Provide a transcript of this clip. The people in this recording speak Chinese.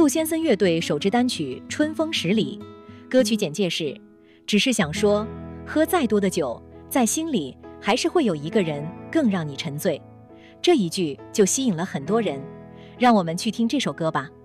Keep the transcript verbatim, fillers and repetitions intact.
陆先森乐队首支单曲《春风十里》，歌曲简介是：只是想说，喝再多的酒，在心里还是会有一个人更让你沉醉。这一句就吸引了很多人，让我们去听这首歌吧。